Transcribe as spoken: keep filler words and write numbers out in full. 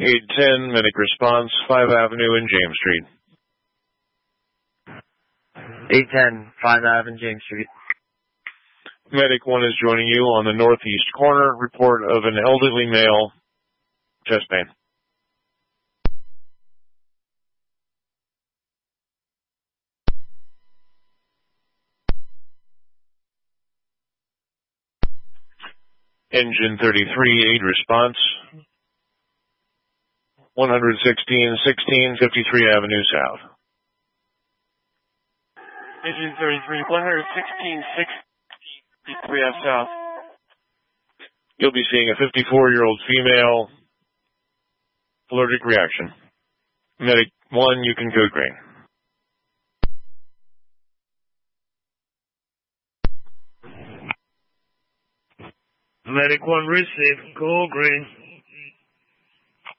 eight ten, medic response, five Avenue and James Street. eight ten, five Avenue and James Street. Medic one is joining you on the northeast corner. Report of an elderly male, chest pain. Engine thirty-three, aid response. one sixteen sixteen, fifty-three Avenue South. Engine thirty-three, one sixteen sixteen, fifty-three Ave South. You'll be seeing a fifty-four-year-old female, allergic reaction. Medic one, you can code green. Medic one received, code green.